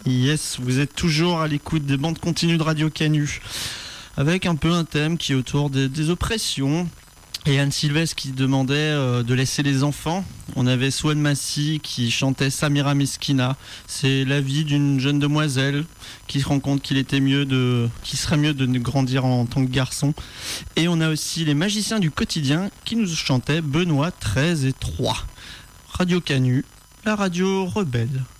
Yes, vous êtes toujours à l'écoute des bandes continues de Radio Canu, avec un peu un thème qui est autour des oppressions. Et Anne Sylvestre qui demandait de laisser les enfants. On avait Swan Massy qui chantait Samira Meskina. C'est la vie d'une jeune demoiselle qui se rend compte qu'il serait mieux de grandir en tant que garçon. Et on a aussi les magiciens du quotidien qui nous chantaient Benoît 13 et 3. Radio Canu, la radio rebelle.